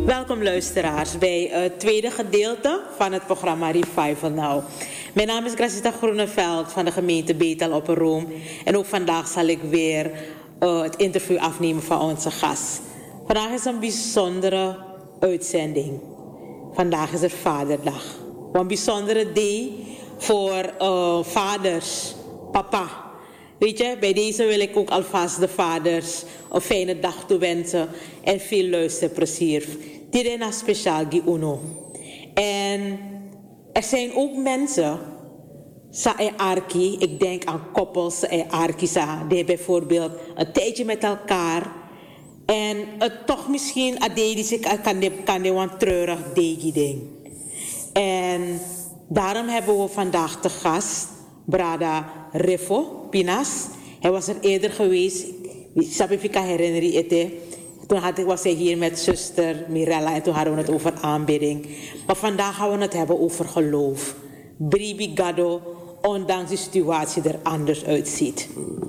Welkom luisteraars bij het tweede gedeelte van het programma Revival Now. Mijn naam is Gracita Groeneveld van de gemeente Bethel op Room. En ook vandaag zal ik weer het interview afnemen van onze gast. Vandaag is een bijzondere uitzending. Vandaag is het Vaderdag. Een bijzondere day voor vaders, papa. Weet je, bij deze wil ik ook alvast de vaders een fijne dag toewensen en veel luisterplezier. Dit is een speciaal die uno. En er zijn ook mensen, ik denk aan koppels, die bijvoorbeeld een tijdje met elkaar en het toch misschien kan die wat treurig ding. En daarom hebben we vandaag te gast Brada Refo Pinas. Hij was er eerder geweest. Ik kan herinneren. Toen was hij hier met zuster Mirella en toen hadden we het over aanbidding. Maar vandaag gaan we het hebben over geloof. Bribi Gado, ondanks de situatie er anders uitziet.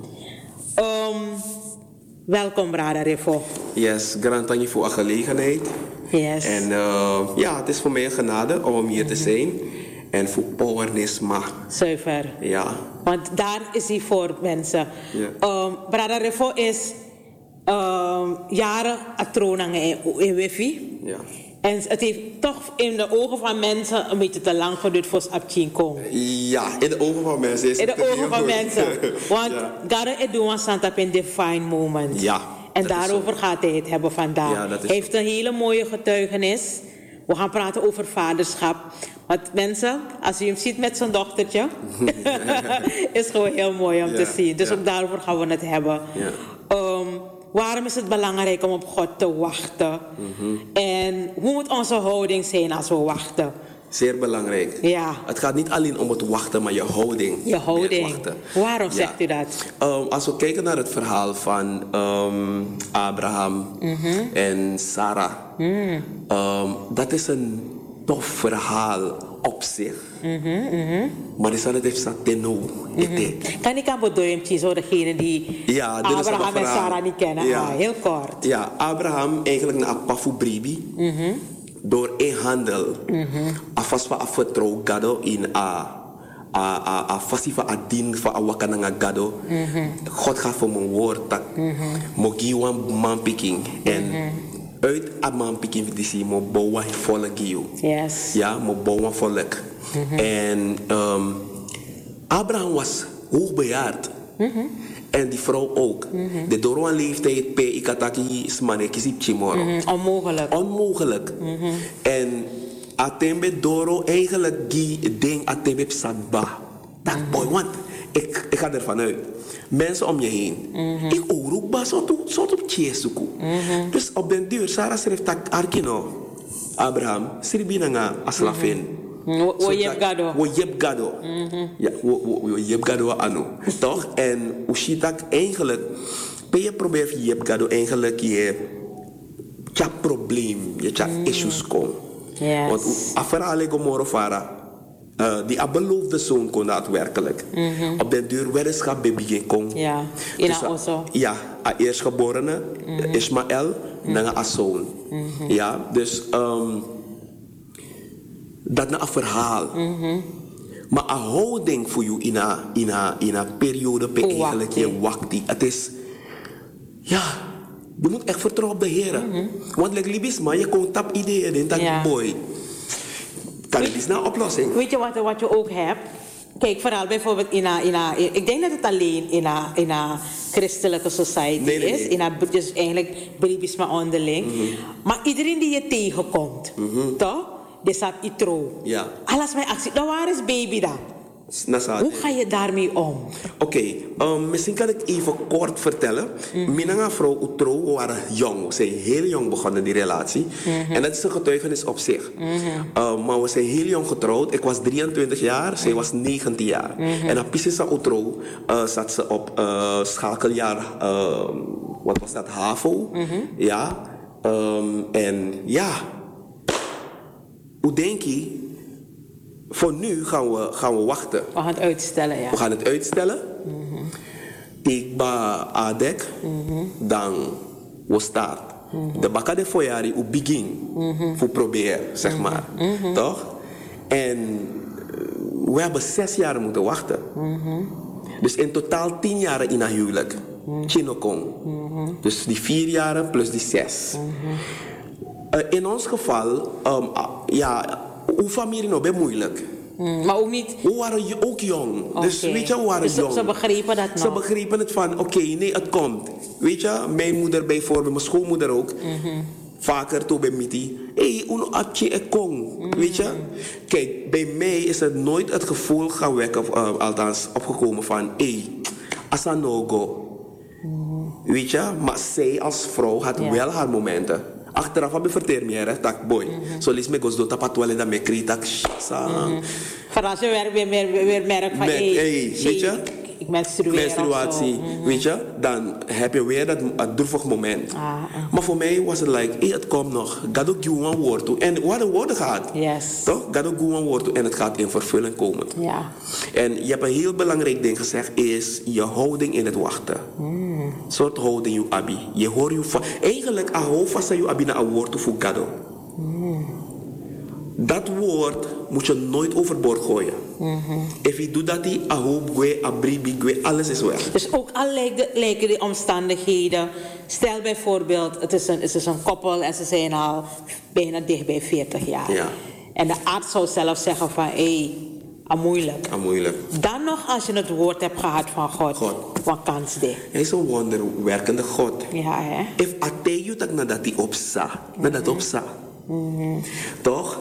Welkom, Brada Refo. Yes, grand dank je voor de gelegenheid. Yes. En het is voor mij een genade om hier te zijn. En voor powernisme. Zuiver. Ja. Want daar is hij voor mensen. Ja. Brada Refo is jaren atronang in wifi. Ja. En het heeft toch in de ogen van mensen een beetje te lang geduurd voor het komen. Ja, in de ogen van mensen is het in de ogen van mensen. Want God is doen een divine moment. Ja. En daarover gaat hij het hebben vandaag. Ja, hij heeft een hele mooie getuigenis. We gaan praten over vaderschap. Want mensen, als u hem ziet met zijn dochtertje, is gewoon heel mooi om te zien. Dus ook daarover gaan we het hebben. Ja. Waarom is het belangrijk om op God te wachten? En hoe moet onze houding zijn als we wachten? Zeer belangrijk. Ja. Het gaat niet alleen om het wachten, maar je houding. Je houding. Waarom zegt u dat? Als we kijken naar het verhaal van Abraham en Sarah. Dat is een tof verhaal op zich. Maar is dat heeft zat tenno. Kan ik aan bedoelen, zo degene die Abraham en Sarah niet kennen? Ja. Heel kort. Ja, Abraham eigenlijk naar Pafu Bribi. Door een handel. Afas van afvertrouw gado in a fasifa adin van awakananga gado. God gaat voor mijn woord dat mogiwan man picking en uit a man picking die mo bowa volk you. Yes. Ja, mo bowa volk. En Abraham was hoogbejaard. En die vrouw ook. De door een leeftijd per ikataki smane kisip chimoro. Onmogelijk. Onmogelijk. En atembe doro eigenlijk die ding atembe sadba. Dat boy, want ik ga ervan uit. Mensen om je heen. Ik ook ba soort op tjesuku. Dus op den duur, Sarah schreef dat arkino. Abraham, siribina nga aslavin. Wo jeb gado. Ja, wo jeb gado anu. Toch? En ushitak eigenlijk, je probeert jeb gado eigenlijk je probleem, je issues kom. Yes. Want afverhalen gomoro fara. Die beloofde zoon kon daadwerkelijk. Op den duur weddenschap begin kon. Ja, ja, eerstgeborene Ismaël, dan een zoon. Ja, dus dat is een verhaal. Maar een houding voor je in een periode per eigenlijk je wacht. Het is, ja, je moet echt vertrouwen op de Heer. Want like libisma, je komt op ideeën en dan boy. Kan het is een oplossing. Weet je wat je ook hebt? Kijk, vooral bijvoorbeeld ik denk dat het alleen in een christelijke society is. Dus eigenlijk belibisme onderling. Maar iedereen die je tegenkomt, toch? Die staat itro. Ja. Alles mijn actie. Nou, waar is baby dan? Hoe ga je daarmee om? Oké, misschien kan ik even kort vertellen. Mijn vrouw Utro waren jong. We zijn heel jong begonnen die relatie. En dat is een getuigenis op zich. Maar we zijn heel jong getrouwd. Ik was 23 jaar, zij was 19 jaar. En op Pisces Utro zat ze op schakeljaar, wat was dat, HAVO. Ja. En ja, hoe denk je? Voor nu gaan we wachten. We gaan het uitstellen, ja. We gaan het uitstellen. Ik ba adek, dan we start. De baka de foyari u begin. Voor proberen, zeg maar. Toch? En we hebben 6 jaar moeten wachten. Dus in totaal 10 jaar in een huwelijk. Chinokong. Dus die 4 jaar plus die 6. In ons geval, uw familie nog best moeilijk. Maar ook niet... We waren ook jong. Dus weet je, we waren dus jong. Ze begrepen dat nog? Ze begrepen het van, oké, nee, het komt. Weet je, mijn moeder bijvoorbeeld, mijn schoonmoeder ook. Vaker toen bij Miti. Hé, uno atje e kong. Weet je? Kijk, bij mij is het nooit het gevoel gaan wekken, althans opgekomen van, asa no go. Weet je? Maar zij als vrouw had wel haar momenten. Achteraf heb ik verteld me, dat boy. Zo lees me gos do tapatoele dat me kritak sa. Vooral als je weer merkt van, weet je? Ik menstruatie, weet je? Dan heb je weer dat droevig moment. Maar voor mij was het like, het komt nog. Ga ook een woord toe. En we hadden woorden gehad. Yes. Toch? Ga ook een woord toe en het gaat in vervulling komen. Ja. En je hebt een heel belangrijk ding gezegd, is je houding in het wachten. Soort houding je abi. Je hoort je van. Eigenlijk, a hoofd vast je abi naar een woord toe voor gado. Dat woord moet je nooit overboord gooien. If je doet dat, a hoop gwe, a bribi gwe, alles is weg. Dus ook al lijken de omstandigheden. Stel bijvoorbeeld, het is een koppel en ze zijn al bijna dicht bij 40 jaar. Ja. En de arts zou zelf zeggen van, moeilijk. Moeilijk. Dan nog als je het woord hebt gehad van God. Wat kans de. Hij is een wonderwerkende God. Ja, hè? If I tell you dat hij opsa, dat opsa. Toch?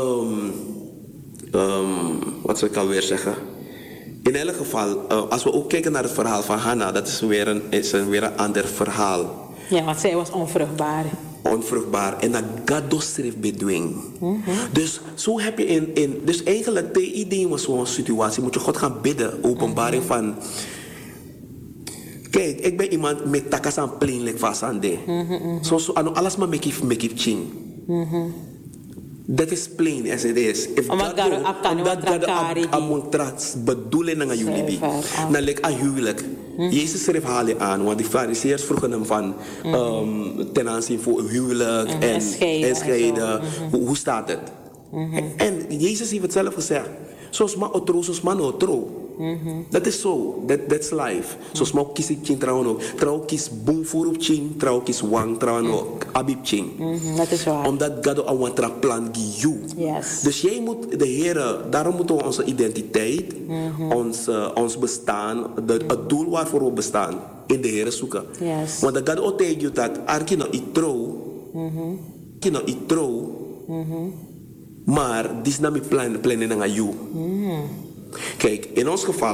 Wat zou ik alweer zeggen? In elk geval, als we ook kijken naar het verhaal van Hanna, dat is weer een ander verhaal. Ja, want zij was onvruchtbaar. En dat God schreef bedwing. Dus zo heb je dus eigenlijk de idee was zo'n situatie, moet je God gaan bidden, openbaring van. Kijk, ik ben iemand met takas aan plainlijk vast aan de. Zo alles maar make it ching. Dat is plain as it is. Omdat dat amontrats bedoelen naar jullie. Dan lijkt een huwelijk. Jezus schreef halen aan, want die fariseërs vroegen hem van ten aanzien voor een huwelijk en scheiden. Hoe staat het? En Jezus heeft het zelf gezegd. Zoals man otro, zoals man otro. Dat is zo. That's life. Zoals man kies ik trouwen ook. Trouw kies boom voor op chin, trouw kies wang trouwen ook. Abib chin. Dat is waar. Omdat God een wantra plan giu. Yes. Dus jij moet de Heer, daarom moeten we onze identiteit, ons bestaan, het doel waarvoor we bestaan, in de Heer zoeken. Yes. Want God ook tegen je dat arkino itro, maar dit is niet mijn plan naar jou. Kijk, in ons geval.